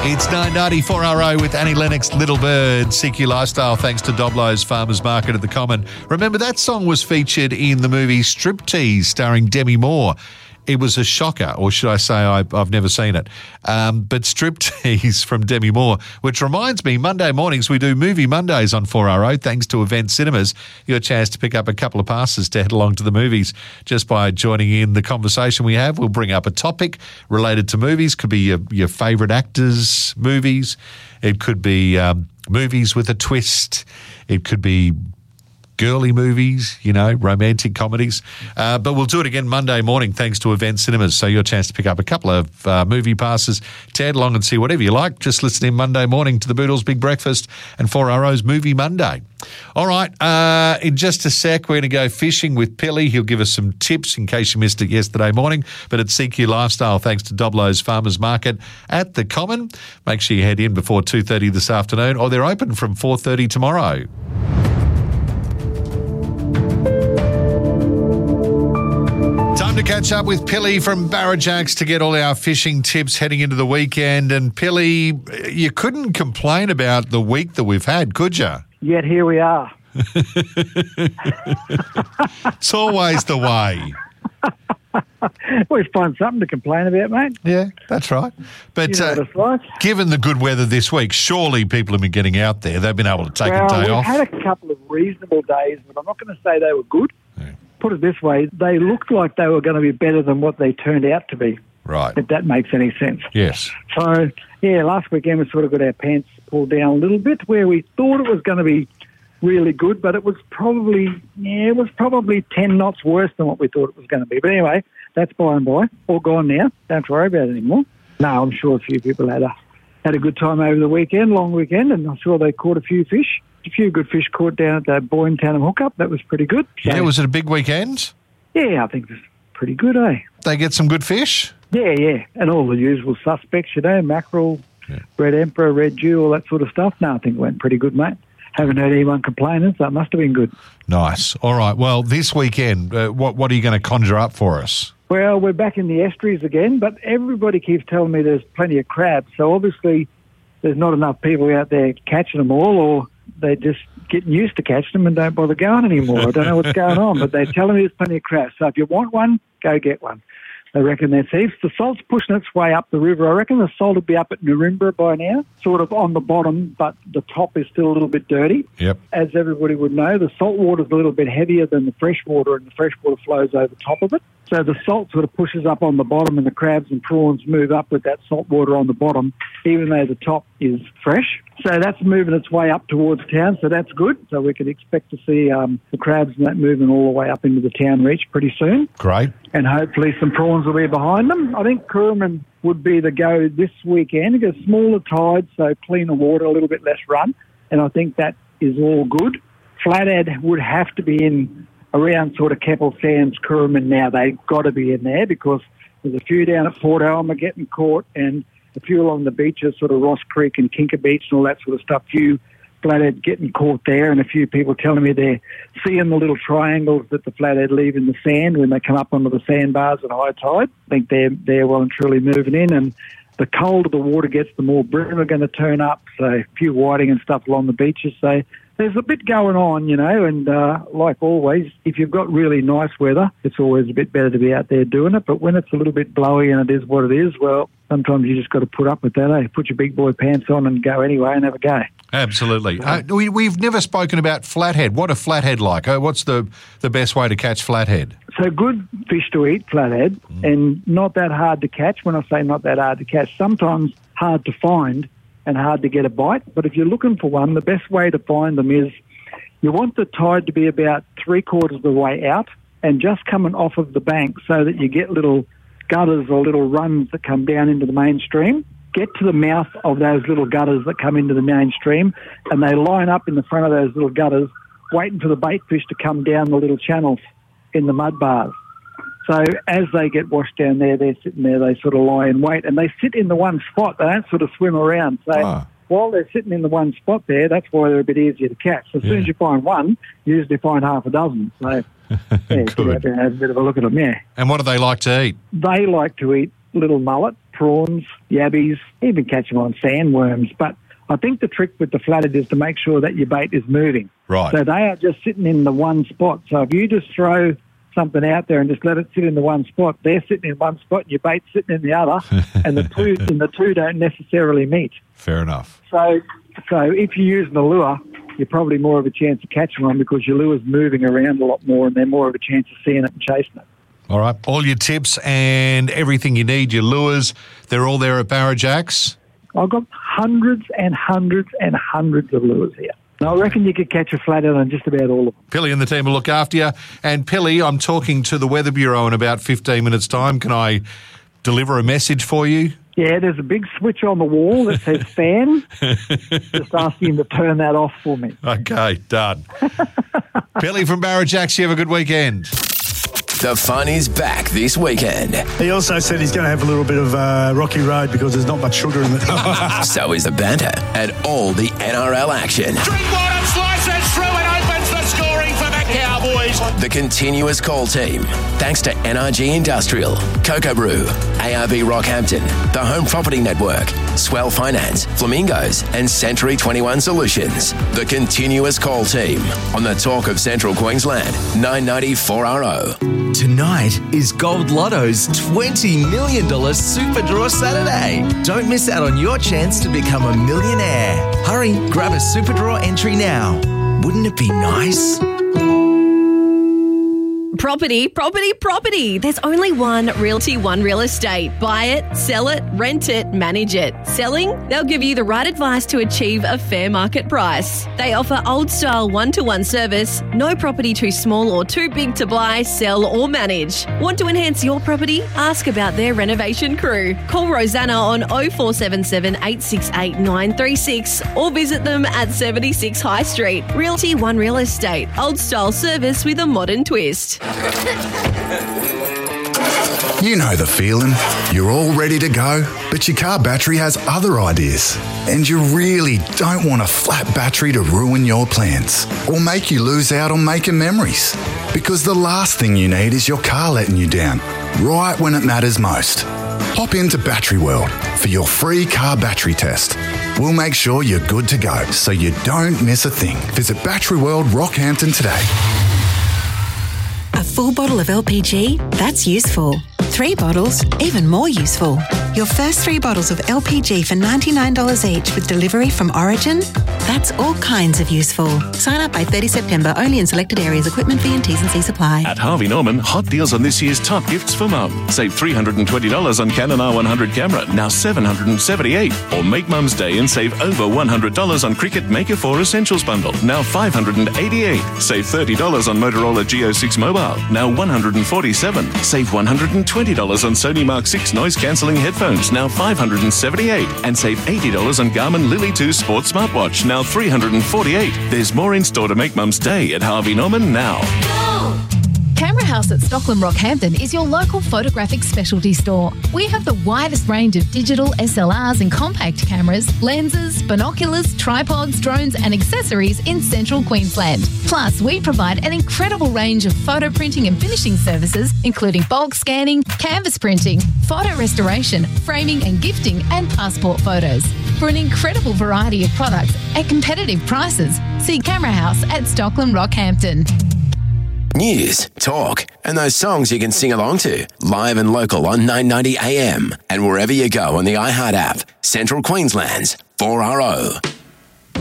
It's 9:94 RO with Annie Lennox, Little Bird, CQ Lifestyle, thanks to Doblo's Farmers Market at the Common. Remember, that song was featured in the movie Striptease, starring Demi Moore. It was a shocker, or should I say I've never seen it. But Striptease from Demi Moore, which reminds me, Monday mornings we do Movie Mondays on 4RO, thanks to Event Cinemas. Your chance to pick up a couple of passes to head along to the movies just by joining in the conversation we have. We'll bring up a topic related to movies. Could be your favourite actors' movies. It could be movies with a twist. It could be girly movies, romantic comedies. But we'll do it again Monday morning thanks to Event Cinemas. So your chance to pick up a couple of movie passes to head along and see whatever you like. Just listen in Monday morning to the Boodles Big Breakfast and 4RO's Movie Monday. All right, in just a sec, we're going to go fishing with Pilly. He'll give us some tips in case you missed it yesterday morning. But at CQ Lifestyle, thanks to Doblo's Farmers Market at the Common. Make sure you head in before 2:30 this afternoon, or they're open from 4:30 tomorrow. To catch up with Pilly from Barrajacks to get all our fishing tips heading into the weekend. And Pilly, you couldn't complain about the week that we've had, could you? Yet here we are. It's always the way. Always find something to complain about, mate. Yeah, that's right. But given the good weather this week, surely people have been getting out there. They've been able to take a day off. We've had a couple of reasonable days, but I'm not going to say they were good. Yeah. Put it this way, they looked like they were going to be better than what they turned out to be. Right. If that makes any sense. Yes. So, last weekend we sort of got our pants pulled down a little bit where we thought it was going to be really good, but it was probably 10 knots worse than what we thought it was going to be. But anyway, that's by and by. All gone now. Don't worry about it anymore. No, I'm sure a few people had a good time over the weekend, long weekend, and I'm sure they caught a few fish. A few good fish caught down at the Boyne Town hookup. That was pretty good. So, was it a big weekend? Yeah, I think it was pretty good, eh? They get some good fish? Yeah. And all the usual suspects, mackerel, red emperor, red dew, all that sort of stuff. No, I think it went pretty good, mate. Haven't heard anyone complaining, so it must have been good. Nice. All right. Well, this weekend, what are you going to conjure up for us? Well, we're back in the estuaries again, but everybody keeps telling me there's plenty of crabs. So obviously there's not enough people out there catching them all, or they just getting used to catching them and don't bother going anymore. I don't know what's going on, but they're telling me there's plenty of crabs. So if you want one, go get one. They reckon there's heaps. The salt's pushing its way up the river. I reckon the salt will be up at Nurimbra by now, sort of on the bottom, but the top is still a little bit dirty. Yep. As everybody would know, the salt water's a little bit heavier than the fresh water, and the fresh water flows over top of it. So the salt sort of pushes up on the bottom, and the crabs and prawns move up with that salt water on the bottom, even though the top is fresh. So that's moving its way up towards town, so that's good. So we can expect to see the crabs and that moving all the way up into the town reach pretty soon. Great. And hopefully some prawns will be behind them. I think Currumbin would be the go this weekend. It's a smaller tide, so cleaner water, a little bit less run, and I think that is all good. Flathead would have to be in around sort of Keppel Sands, Currumbin now. They've got to be in there because there's a few down at Port Alma getting caught, and a few along the beaches, sort of Ross Creek and Kinka Beach and all that sort of stuff. Few flathead getting caught there, and a few people telling me they're seeing the little triangles that the flathead leave in the sand when they come up onto the sandbars at high tide. I think they're well and truly moving in, and the colder the water gets, the more bream are going to turn up. So a few whiting and stuff along the beaches. So there's a bit going on, and like always, if you've got really nice weather, it's always a bit better to be out there doing it. But when it's a little bit blowy and it is what it is, well, sometimes you just got to put up with that, eh? Put your big boy pants on and go anyway and have a go. Absolutely. We've never spoken about flathead. What are flathead like? What's the best way to catch flathead? So good fish to eat, flathead, and not that hard to catch. When I say not that hard to catch, sometimes hard to find and hard to get a bite. But if you're looking for one, the best way to find them is you want the tide to be about 3/4 of the way out and just coming off of the bank so that you get little gutters or little runs that come down into the mainstream. Get to the mouth of those little gutters that come into the mainstream, and they line up in the front of those little gutters, waiting for the bait fish to come down the little channels in the mud bars. So as they get washed down there, they're sitting there, they sort of lie in wait, and they sit in the one spot. They don't sort of swim around. So while they're sitting in the one spot there, that's why they're a bit easier to catch. So as soon as you find one, you usually find half a dozen. So get out there and have a bit of a look at them, yeah. And what do they like to eat? They like to eat little mullet, prawns, yabbies, even catch them on sandworms. But I think the trick with the flathead is to make sure that your bait is moving. Right. So they are just sitting in the one spot. So if you just throw something out there and just let it sit in the one spot, they're sitting in one spot and your bait's sitting in the other, and the two don't necessarily meet. Fair enough. So if you use the lure, you're probably more of a chance of catching one because your lure's moving around a lot more and they're more of a chance of seeing it and chasing it. All right. All your tips and everything you need, your lures, they're all there at Barrajacks? I've got hundreds and hundreds and hundreds of lures here. And I reckon you could catch a flathead on just about all of them. Pilly and the team will look after you. And Pilly, I'm talking to the Weather Bureau in about 15 minutes' time. Can I deliver a message for you? Yeah, there's a big switch on the wall that says fan. Just asking him to turn that off for me. Okay, done. Pilly from Barrajacks, you have a good weekend. The fun is back this weekend. He also said he's going to have a little bit of rocky road because there's not much sugar in it. So is the banter and all the NRL action. Drinkwater slices through and opens the scoring for the Cowboys. The continuous call team. Thanks to NRG Industrial, Cocoa Brew, ARB Rockhampton, the Home Property Network, Swell Finance, Flamingos, and Century 21 Solutions. The continuous call team on the Talk of Central Queensland, 990 4RO. Tonight is Gold Lotto's $20 million Super Draw Saturday. Don't miss out on your chance to become a millionaire. Hurry, grab a Super Draw entry now. Wouldn't it be nice? Property, property, property. There's only one Realty One Real Estate. Buy it, sell it, rent it, manage it. Selling? They'll give you the right advice to achieve a fair market price. They offer old-style one-to-one service, no property too small or too big to buy, sell or manage. Want to enhance your property? Ask about their renovation crew. Call Rosanna on 0477 868 936 or visit them at 76 High Street. Realty One Real Estate. Old-style service with a modern twist. You know the feeling. You're all ready to go, but your car battery has other ideas. And you really don't want a flat battery to ruin your plans or make you lose out on making memories. Because the last thing you need is your car letting you down, right when it matters most. Hop into Battery World for your free car battery test. We'll make sure you're good to go so you don't miss a thing. Visit Battery World Rockhampton today. A full bottle of LPG? That's useful. 3 bottles? Even more useful. Your first 3 bottles of LPG for $99 each with delivery from Origin? That's all kinds of useful. Sign up by 30 September only in selected areas. Equipment fee and T's and C's apply. At Harvey Norman, hot deals on this year's top gifts for mum. Save $320 on Canon R100 camera, now $778. Or make Mum's Day and save over $100 on Cricut Maker 4 Essentials Bundle, now $588. Save $30 on Motorola Geo6 Mobile, now $147. Save $120 on Sony Mark 6 noise-cancelling headphones, now $578. And save $80 on Garmin Lily 2 Sports Smartwatch, now $348. There's more in store to make Mum's Day at Harvey Norman now. Camera House at Stockland Rockhampton is your local photographic specialty store. We have the widest range of digital SLRs and compact cameras, lenses, binoculars, tripods, drones and accessories in central Queensland. Plus, we provide an incredible range of photo printing and finishing services, including bulk scanning, canvas printing, photo restoration, framing and gifting, and passport photos. For an incredible variety of products at competitive prices, see Camera House at Stockland Rockhampton. News, talk, and those songs you can sing along to. Live and local on 990 AM and wherever you go on the iHeart app. Central Queensland's 4RO.